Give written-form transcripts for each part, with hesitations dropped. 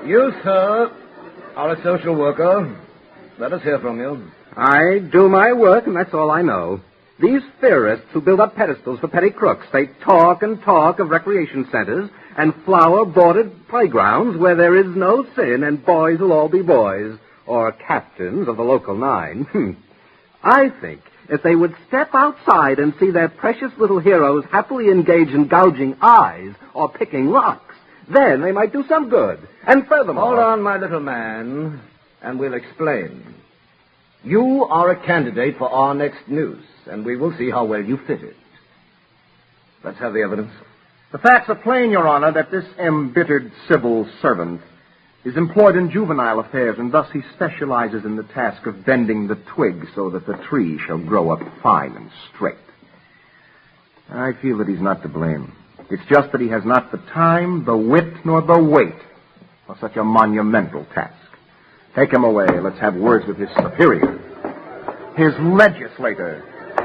You, sir, are a social worker. Let us hear from you. I do my work, and that's all I know. These theorists who build up pedestals for petty crooks, they talk and talk of recreation centers and flower-bordered playgrounds where there is no sin and boys will all be boys, or captains of the local 9. I think if they would step outside and see their precious little heroes happily engaged in gouging eyes or picking locks, then they might do some good. And furthermore... Hold on, my little man, and we'll explain. You are a candidate for our next news, and we will see how well you fit it. Let's have the evidence. The facts are plain, Your Honor, that this embittered civil servant is employed in juvenile affairs, and thus he specializes in the task of bending the twig so that the tree shall grow up fine and straight. I feel that he's not to blame. It's just that he has not the time, the wit, nor the weight for such a monumental task. Take him away. Let's have words with his superior, his legislator.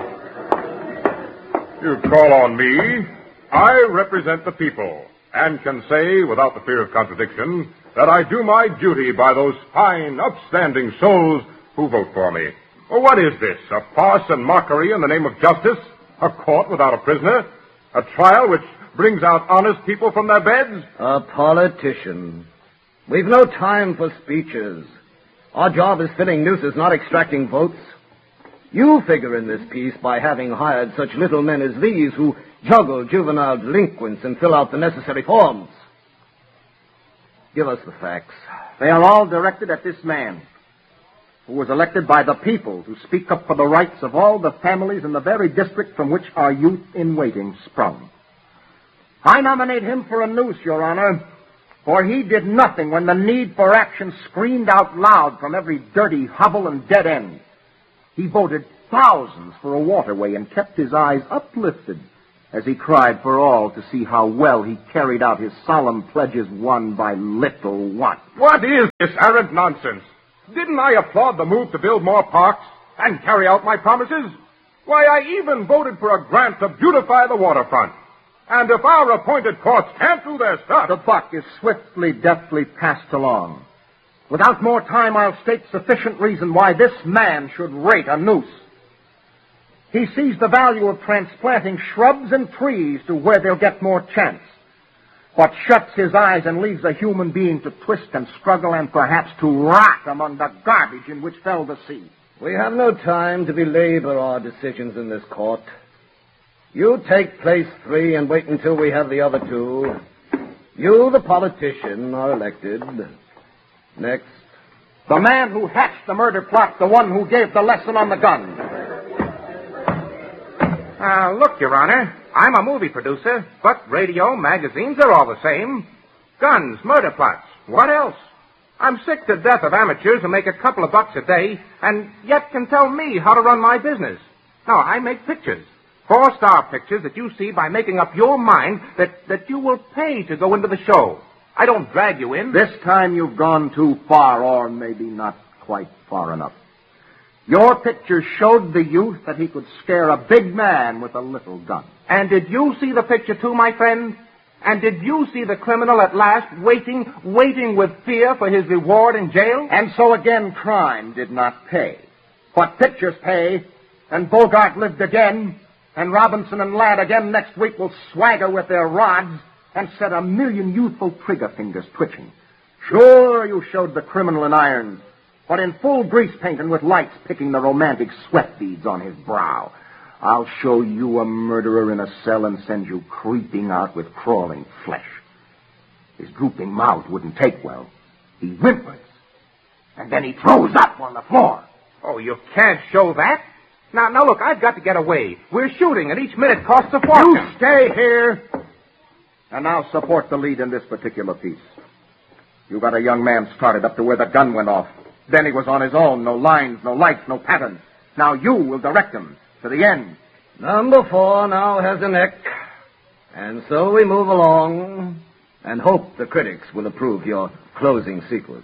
You call on me. I represent the people and can say, without the fear of contradiction, that I do my duty by those fine, upstanding souls who vote for me. Well, what is this? A farce and mockery in the name of justice? A court without a prisoner? A trial which brings out honest people from their beds? A politician. We've no time for speeches. Our job is filling nooses, not extracting votes. You figure in this piece by having hired such little men as these who juggle juvenile delinquents and fill out the necessary forms. Give us the facts. They are all directed at this man, who was elected by the people to speak up for the rights of all the families in the very district from which our youth in waiting sprung. I nominate him for a noose, Your Honor, for he did nothing when the need for action screamed out loud from every dirty hovel and dead end. He voted thousands for a waterway and kept his eyes uplifted as he cried for all to see how well he carried out his solemn pledges one by little one. What is this arrant nonsense? Didn't I applaud the move to build more parks and carry out my promises? Why, I even voted for a grant to beautify the waterfront. And if our appointed courts can't do their stuff... The buck is swiftly, deftly passed along. Without more time, I'll state sufficient reason why this man should rate a noose. He sees the value of transplanting shrubs and trees to where they'll get more chance. What shuts his eyes and leaves a human being to twist and struggle and perhaps to rot among the garbage in which fell the sea. We have no time to belabor our decisions in this court. You take place 3 and wait until we have the other 2. You, the politician, are elected. Next. The man who hatched the murder plot, the one who gave the lesson on the gun. Look, Your Honor, I'm a movie producer, but radio, magazines, they're all the same. Guns, murder plots, what else? I'm sick to death of amateurs who make a couple of bucks a day and yet can tell me how to run my business. No, I make pictures. 4-star pictures that you see by making up your mind that you will pay to go into the show. I don't drag you in. This time you've gone too far, or maybe not quite far enough. Your picture showed the youth that he could scare a big man with a little gun. And did you see the picture too, my friend? And did you see the criminal at last waiting with fear for his reward in jail? And so again, crime did not pay. But pictures pay, and Bogart lived again, and Robinson and Ladd again next week will swagger with their rods and set 1,000,000 youthful trigger fingers twitching. Sure, you showed the criminal in irons, but in full grease paint and with lights picking the romantic sweat beads on his brow. I'll show you a murderer in a cell and send you creeping out with crawling flesh. His drooping mouth wouldn't take well. He whimpers, and then he throws up on the floor. Oh, you can't show that. Now, look, I've got to get away. We're shooting, and each minute costs a fortune. You stay here, and I'll support the lead in this particular piece. You got a young man started up to where the gun went off. Then he was on his own. No lines, no lights, no patterns. Now you will direct him to the end. Number 4 now has a neck. And so we move along and hope the critics will approve your closing sequence.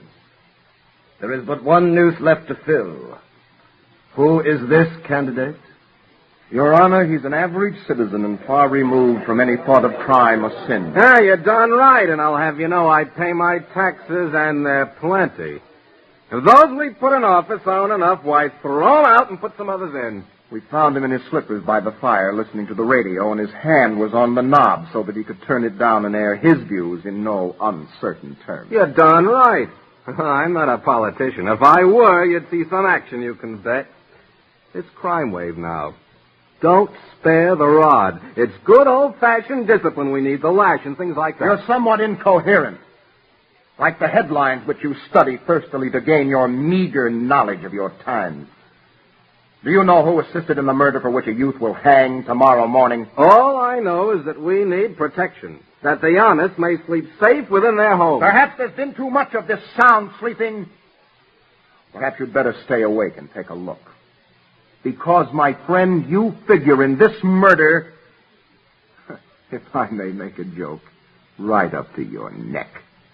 There is but one noose left to fill. Who is this candidate? Your Honor, he's an average citizen and far removed from any thought of crime or sin. Ah, you're darn right, and I'll have you know I pay my taxes, and they're plenty. If those we put in office aren't enough, why, throw 'em out and put some others in. We found him in his slippers by the fire listening to the radio, and his hand was on the knob so that he could turn it down and air his views in no uncertain terms. You're darn right. I'm not a politician. If I were, you'd see some action, you can bet. It's Crime Wave now. Don't spare the rod. It's good old-fashioned discipline we need, the lash and things like that. You're somewhat incoherent. Like the headlines which you study thirstily to gain your meager knowledge of your times. Do you know who assisted in the murder for which a youth will hang tomorrow morning? All I know is that we need protection, that the honest may sleep safe within their homes. Perhaps there's been too much of this sound sleeping. Perhaps you'd better stay awake and take a look. Because, my friend, you figure in this murder, if I may make a joke, right up to your neck.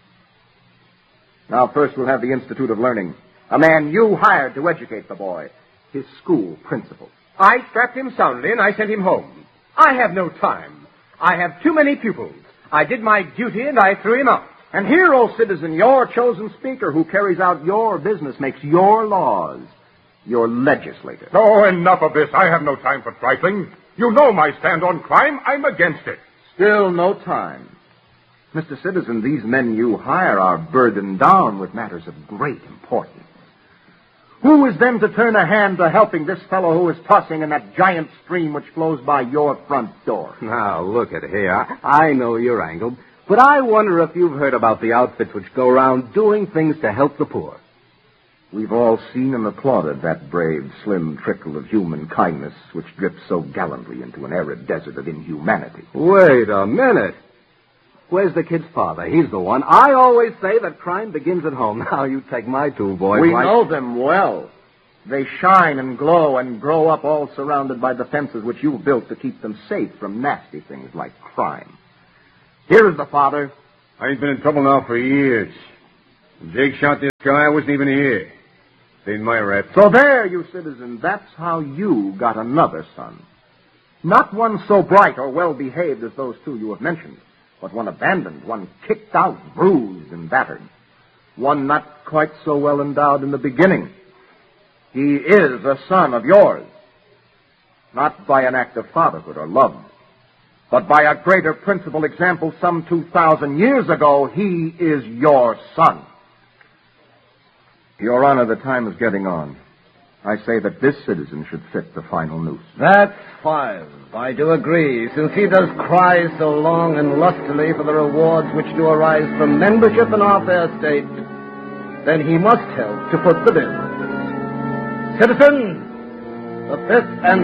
Now, first we'll have the Institute of Learning. A man you hired to educate the boy. His school principal. I strapped him soundly and I sent him home. I have no time. I have too many pupils. I did my duty and I threw him out. And here, O citizen, your chosen speaker who carries out your business, makes your laws, your legislator. Oh, enough of this. I have no time for trifling. You know my stand on crime. I'm against it. Still no time. Mr. Citizen, these men you hire are burdened down with matters of great importance. Who is then to turn a hand to helping this fellow who is tossing in that giant stream which flows by your front door? Now, look at here. I know your angle, but I wonder if you've heard about the outfits which go around doing things to help the poor. We've all seen and applauded that brave, slim trickle of human kindness which drips so gallantly into an arid desert of inhumanity. Wait a minute. Where's the kid's father? He's the one. I always say that crime begins at home. Now, you take my two boys. We know them well. They shine and glow and grow up all surrounded by the fences which you've built to keep them safe from nasty things like crime. Here is the father. I ain't been in trouble now for years. When Jake shot this guy, I wasn't even here. Paid my rap. So there, you citizen, that's how you got another son. Not one so bright or well-behaved as those two you have mentioned, but one abandoned, one kicked out, bruised, and battered. One not quite so well endowed in the beginning. He is a son of yours. Not by an act of fatherhood or love, but by a greater principal example some 2,000 years ago, he is your son. Your Honor, the time is getting on. I say that this citizen should fit the final noose. That's 5. I do agree, since he does cry so long and lustily for the rewards which do arise from membership in our fair state, then he must help to put the bill. Citizen, the 5th and